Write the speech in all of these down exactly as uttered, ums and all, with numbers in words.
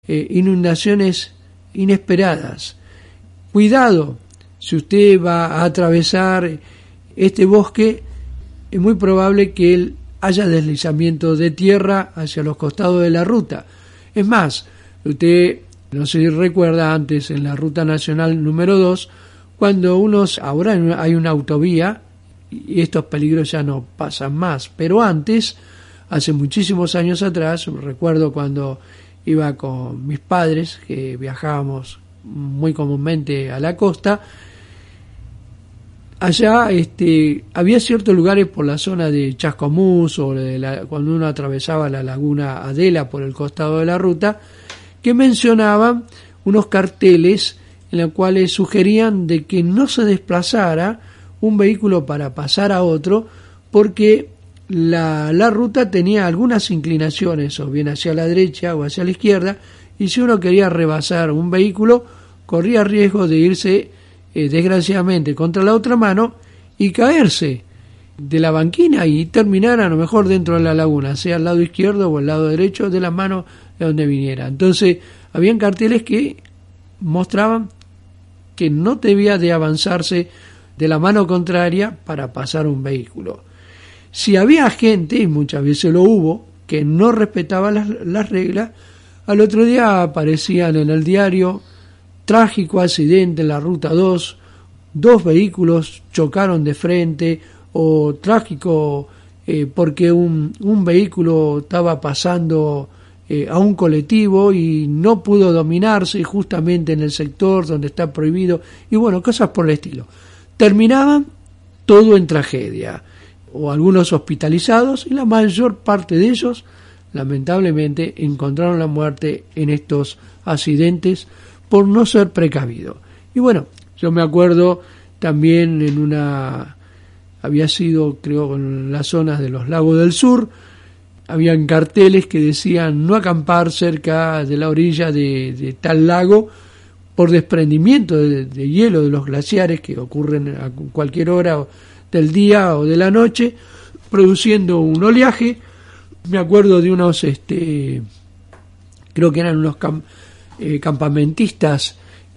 eh, inundaciones inesperadas. Cuidado, si usted va a atravesar este bosque, es muy probable que él haya deslizamiento de tierra hacia los costados de la ruta. Es más, usted, no sé si recuerda, antes en la ruta nacional número dos, cuando unos, ahora hay una autovía y estos peligros ya no pasan más, pero antes, hace muchísimos años atrás, recuerdo cuando iba con mis padres, que viajábamos muy comúnmente a la costa, allá este, había ciertos lugares por la zona de Chascomús o de la, cuando uno atravesaba la laguna Adela por el costado de la ruta, que mencionaban unos carteles en los cuales sugerían de que no se desplazara un vehículo para pasar a otro, porque la, la ruta tenía algunas inclinaciones, o bien hacia la derecha o hacia la izquierda, y si uno quería rebasar un vehículo, corría riesgo de irse eh, desgraciadamente contra la otra mano y caerse de la banquina y terminar a lo mejor dentro de la laguna, sea al lado izquierdo o al lado derecho de la mano de donde viniera. Entonces, habían carteles que mostraban que no debía de avanzarse de la mano contraria para pasar un vehículo. Si había gente, y muchas veces lo hubo, que no respetaba las, las reglas, al otro día aparecían en el diario: trágico accidente en la ruta dos, dos vehículos chocaron de frente, o trágico eh, porque un, un vehículo estaba pasando eh, a un colectivo y no pudo dominarse justamente en el sector donde está prohibido, y bueno, cosas por el estilo. Terminaban todo en tragedia, o algunos hospitalizados, y la mayor parte de ellos lamentablemente encontraron la muerte en estos accidentes por no ser precavido. Y bueno, yo me acuerdo también en una, había sido creo en las zonas de los lagos del sur, habían carteles que decían no acampar cerca de la orilla de, de tal lago por desprendimiento de, de hielo de los glaciares que ocurren a cualquier hora del día o de la noche, produciendo un oleaje. Me acuerdo de unos, este, creo que eran unos camp, eh, campamentistas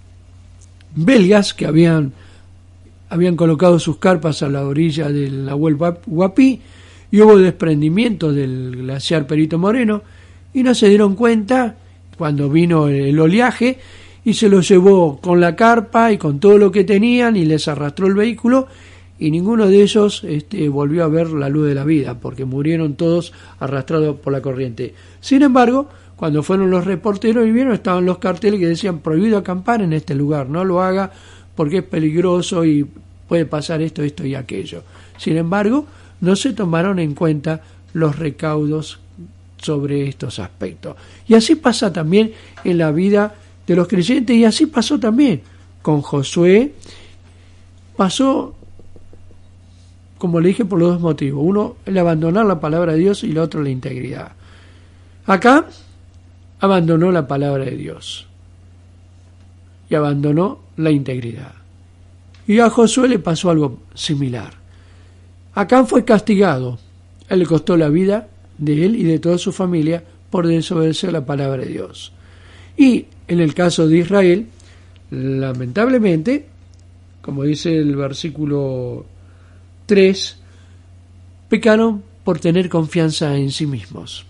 belgas que habían, habían colocado sus carpas a la orilla del Nahuel Huapi, y hubo desprendimiento del glaciar Perito Moreno, y no se dieron cuenta cuando vino el oleaje y se lo llevó con la carpa y con todo lo que tenían y les arrastró el vehículo, y ninguno de ellos este, volvió a ver la luz de la vida, porque murieron todos arrastrados por la corriente. Sin embargo, cuando fueron los reporteros y vieron, estaban los carteles que decían prohibido acampar en este lugar, no lo haga porque es peligroso y puede pasar esto, esto y aquello. Sin embargo, no se tomaron en cuenta los recaudos sobre estos aspectos. Y así pasa también en la vida de los creyentes, y así pasó también con Josué. Pasó, como le dije, por los dos motivos. Uno, el abandonar la palabra de Dios, y el otro, la integridad. Acá abandonó la palabra de Dios y abandonó la integridad. Y a Josué le pasó algo similar. Acán fue castigado. Él le costó la vida de él y de toda su familia por desobedecer la palabra de Dios. Y en el caso de Israel, lamentablemente, como dice el versículo tres, pecaron por tener confianza en sí mismos,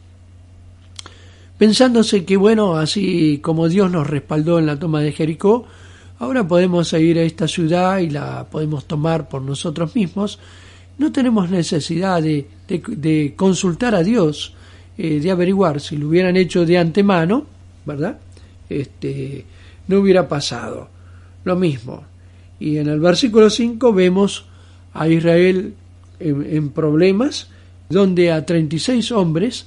pensándose que, bueno, así como Dios nos respaldó en la toma de Jericó, ahora podemos ir a esta ciudad y la podemos tomar por nosotros mismos. No tenemos necesidad de, de, de consultar a Dios, eh, de averiguar. Si lo hubieran hecho de antemano, ¿verdad? Este, no hubiera pasado lo mismo. Y en el versículo cinco vemos a Israel en, en problemas, donde a treinta y seis hombres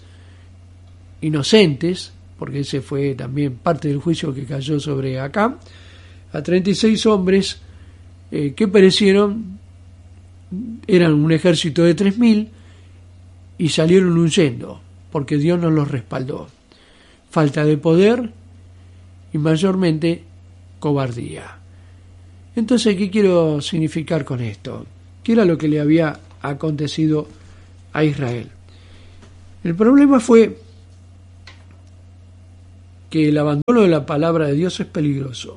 inocentes, porque ese fue también parte del juicio que cayó sobre Acán, a treinta y seis hombres eh, que perecieron, eran un ejército de tres mil, y salieron huyendo, porque Dios no los respaldó. Falta de poder y mayormente cobardía. Entonces, ¿qué quiero significar con esto? ¿Qué era lo que le había acontecido a Israel? El problema fue que el abandono de la palabra de Dios es peligroso.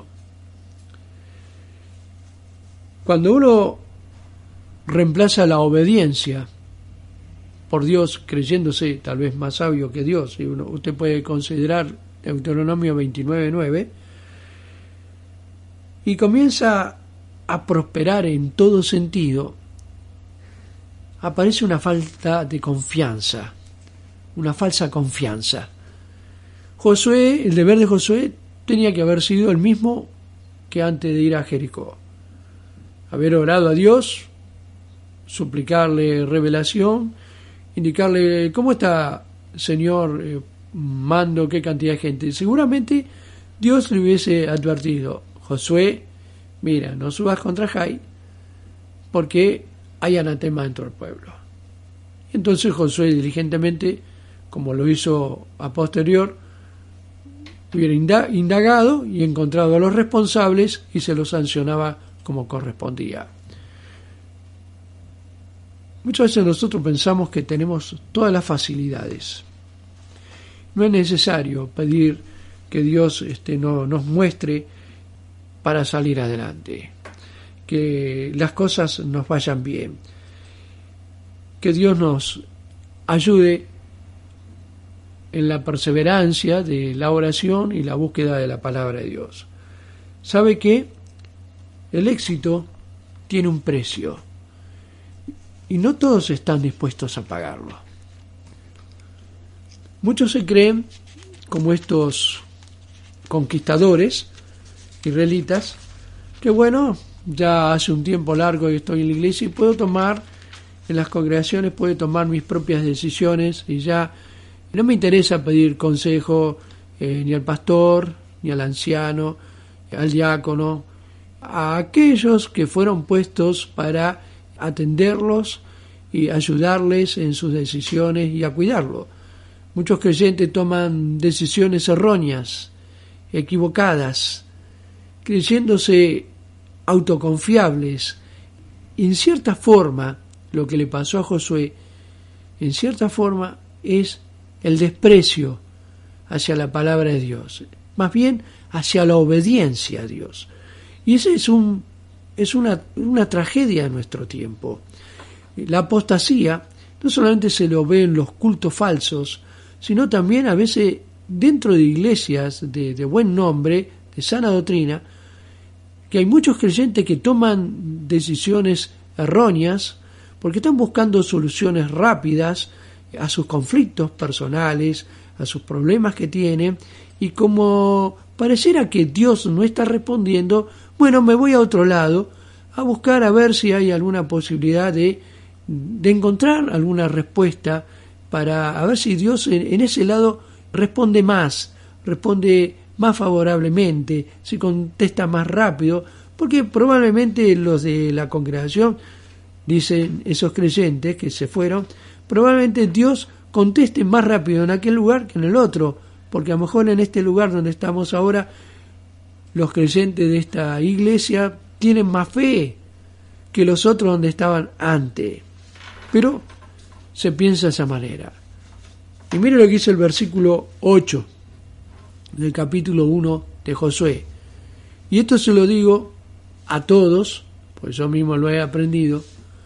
Cuando uno reemplaza la obediencia por Dios, creyéndose tal vez más sabio que Dios, y uno, usted puede considerar Deuteronomio veintinueve nueve, y comienza a prosperar en todo sentido, aparece una falta de confianza, una falsa confianza. Josué, el deber de Josué tenía que haber sido el mismo que antes de ir a Jericó. Haber orado a Dios, suplicarle revelación, indicarle cómo está, Señor, eh, mando qué cantidad de gente. Seguramente Dios le hubiese advertido: Josué, mira, no subas contra Jai, porque hay anatema dentro del pueblo. Entonces Josué diligentemente, como lo hizo a posterior, hubiera indagado y encontrado a los responsables y se los sancionaba como correspondía. Muchas veces nosotros pensamos que tenemos todas las facilidades. No es necesario pedir que Dios este, no, nos muestre para salir adelante, que las cosas nos vayan bien, que Dios nos ayude en la perseverancia de la oración y la búsqueda de la palabra de Dios. ¿Sabe qué? El éxito tiene un precio y no todos están dispuestos a pagarlo. Muchos se creen como estos conquistadores israelitas, que bueno, ya hace un tiempo largo que estoy en la iglesia y puedo tomar, en las congregaciones puedo tomar mis propias decisiones y ya no me interesa pedir consejo eh, ni al pastor, ni al anciano, al diácono, a aquellos que fueron puestos para atenderlos y ayudarles en sus decisiones y a cuidarlo. Muchos creyentes toman decisiones erróneas, equivocadas, creyéndose autoconfiables. Y en cierta forma, lo que le pasó a Josué, en cierta forma, es el desprecio hacia la palabra de Dios, más bien hacia la obediencia a Dios. Y esa es, un, es una, una tragedia en nuestro tiempo. La apostasía no solamente se lo ve en los cultos falsos, sino también a veces dentro de iglesias de, de buen nombre, de sana doctrina, que hay muchos creyentes que toman decisiones erróneas porque están buscando soluciones rápidas a sus conflictos personales, a sus problemas que tienen, y como pareciera que Dios no está respondiendo, bueno, me voy a otro lado a buscar a ver si hay alguna posibilidad de, de encontrar alguna respuesta para a ver si Dios en, en ese lado responde más, responde más favorablemente, si contesta más rápido, porque probablemente los de la congregación, dicen esos creyentes que se fueron, probablemente Dios conteste más rápido en aquel lugar que en el otro, porque a lo mejor en este lugar donde estamos ahora, los creyentes de esta iglesia tienen más fe que los otros donde estaban antes. Pero se piensa de esa manera. Y mire lo que dice el versículo ocho del capítulo uno de Josué. Y esto se lo digo a todos, pues yo mismo lo he aprendido,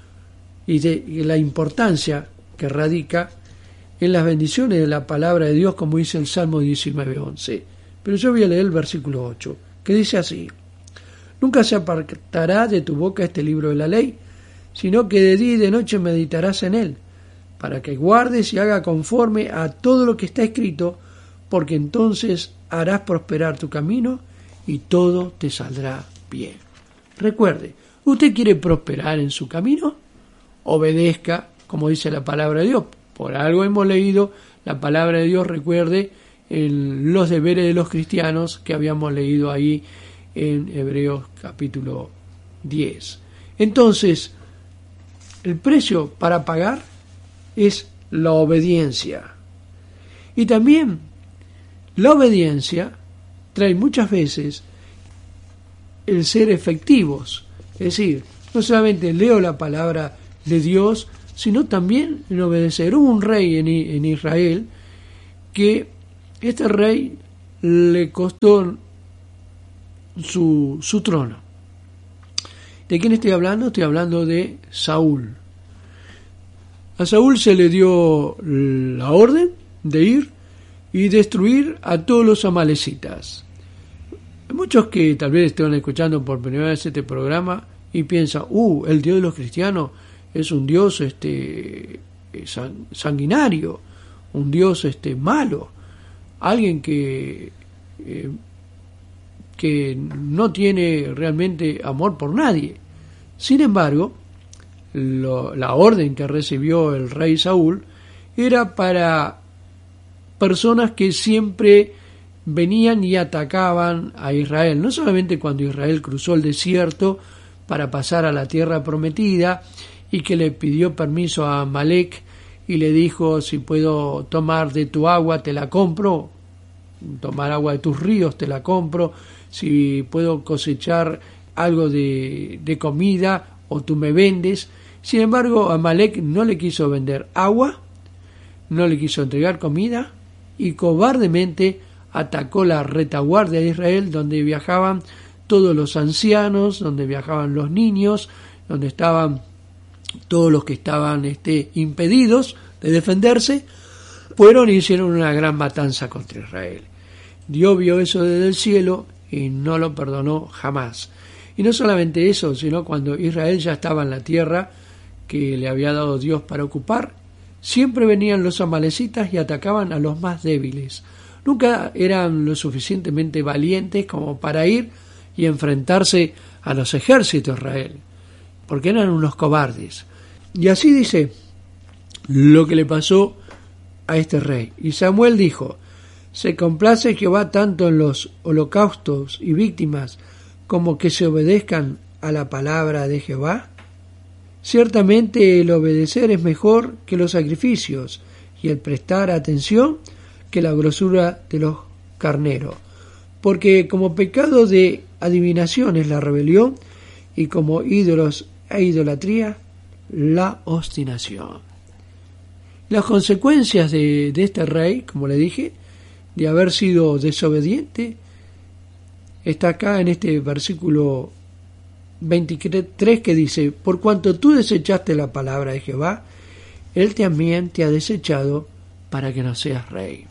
y de y la importancia que radica en las bendiciones de la palabra de Dios, como dice el Salmo diecinueve once. Pero yo voy a leer el versículo ocho, que dice así: Nunca se apartará de tu boca este libro de la ley, sino que de día y de noche meditarás en él, para que guardes y haga conforme a todo lo que está escrito, porque entonces harás prosperar tu camino y todo te saldrá bien. Recuerde, ¿usted quiere prosperar en su camino? Obedezca, como dice la palabra de Dios. Por algo hemos leído la palabra de Dios, recuerde, en los deberes de los cristianos que habíamos leído ahí en Hebreos capítulo diez. Entonces, el precio para pagar es la obediencia. Y también la obediencia trae muchas veces el ser efectivos. Es decir, no solamente leo la palabra de Dios, sino también en obedecer. Hubo un rey en, en Israel que este rey le costó su, su trono. ¿De quién estoy hablando? Estoy hablando de Saúl. A Saúl se le dio la orden de ir y destruir a todos los amalecitas. Hay muchos que tal vez estén escuchando por primera vez este programa y piensan, uh, el Dios de los cristianos es un Dios este sanguinario, un Dios este malo, alguien que eh, que no tiene realmente amor por nadie. Sin embargo, lo, la orden que recibió el rey Saúl era para personas que siempre venían y atacaban a Israel, no solamente cuando Israel cruzó el desierto para pasar a la tierra prometida y que le pidió permiso a Amalek y le dijo, si puedo tomar de tu agua te la compro, tomar agua de tus ríos te la compro, si puedo cosechar algo de, de comida o tú me vendes. Sin embargo, Amalek no le quiso vender agua, no le quiso entregar comida y cobardemente atacó la retaguardia de Israel, donde viajaban todos los ancianos, donde viajaban los niños, donde estaban todos los que estaban este, impedidos de defenderse. Fueron y hicieron una gran matanza contra Israel. Dios vio eso desde el cielo y no lo perdonó jamás. Y no solamente eso, sino cuando Israel ya estaba en la tierra que le había dado Dios para ocupar, siempre venían los amalecitas y atacaban a los más débiles. Nunca eran lo suficientemente valientes como para ir y enfrentarse a los ejércitos de Israel, porque eran unos cobardes. Y así dice lo que le pasó a este rey. Y Samuel dijo, ¿se complace Jehová tanto en los holocaustos y víctimas como que se obedezcan a la palabra de Jehová? Ciertamente el obedecer es mejor que los sacrificios, y el prestar atención que la grosura de los carneros, porque como pecado de adivinación es la rebelión, y como ídolos e idolatría la obstinación. Las consecuencias de, de este rey, como le dije, de haber sido desobediente, está acá en este versículo veintitrés que dice, por cuanto tú desechaste la palabra de Jehová, él también te ha desechado para que no seas rey.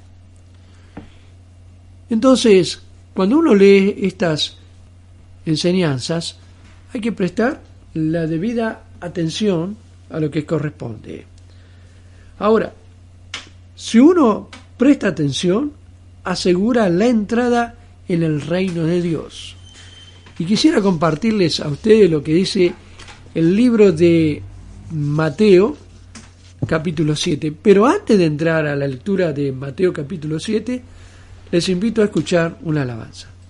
Entonces, cuando uno lee estas enseñanzas, hay que prestar la debida atención a lo que corresponde. Ahora, si uno presta atención, asegura la entrada en el reino de Dios. Y quisiera compartirles a ustedes lo que dice el libro de Mateo, capítulo siete. Pero antes de entrar a la lectura de Mateo, capítulo siete, les invito a escuchar una alabanza.